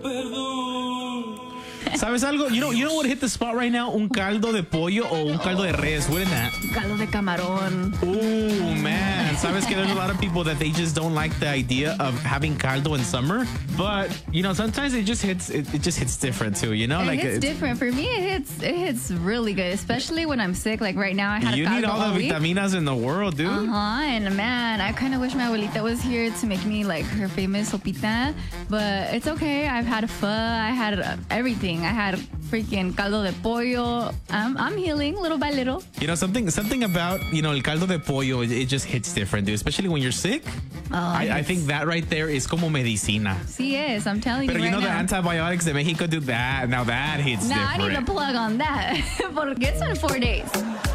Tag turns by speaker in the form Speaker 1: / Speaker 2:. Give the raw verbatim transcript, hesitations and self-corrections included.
Speaker 1: ¿Sabes algo? You know, you know what hit the spot right now? Un caldo de pollo o un caldo de res. Wouldn't that?
Speaker 2: Caldo de camarón.
Speaker 1: Oh, man. ¿Sabes que there's a lot of people that they just don't like the idea of having caldo in summer? But, you know, sometimes it just hits, it, it just hits different too, you know?
Speaker 2: It
Speaker 1: like
Speaker 2: hits
Speaker 1: it's
Speaker 2: different. For me, it hits, it hits really good, especially when I'm sick. Like right now, I had
Speaker 1: You
Speaker 2: a caldo
Speaker 1: need all
Speaker 2: all
Speaker 1: the
Speaker 2: week.
Speaker 1: vitaminas in the world, dude.
Speaker 2: Uh-huh. And man, I kind of wish my abuelita was here to make me like her famous sopita. But it's okay. I've had pho. I had uh, everything. I had freaking caldo de pollo. I'm, I'm healing little by little.
Speaker 1: You know, something something about, you know, el caldo de pollo, it, it just hits different, dude. Especially when you're sick.
Speaker 2: Oh,
Speaker 1: I, I
Speaker 2: yes.
Speaker 1: think that right there is como medicina.
Speaker 2: Sí es. I'm telling
Speaker 1: Pero
Speaker 2: you
Speaker 1: you
Speaker 2: right
Speaker 1: know
Speaker 2: now.
Speaker 1: the antibiotics de Mexico do that. Now that hits
Speaker 2: Nah, I
Speaker 1: different.
Speaker 2: need a plug on that. Porque it's in four days.